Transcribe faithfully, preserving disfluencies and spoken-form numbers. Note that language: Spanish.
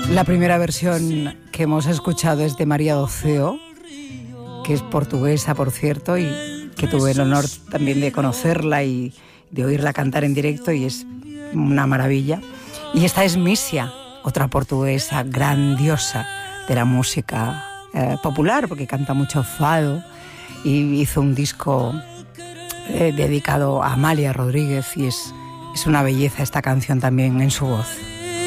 La primera versión que hemos escuchado es de María Doceo, que es portuguesa, por cierto, y que tuve el honor también de conocerla y de oírla cantar en directo, y es una maravilla. Y esta es Mísia, otra portuguesa grandiosa de la música eh, popular, porque canta mucho fado, y hizo un disco eh, dedicado a Amália Rodríguez, y es, es una belleza esta canción también en su voz.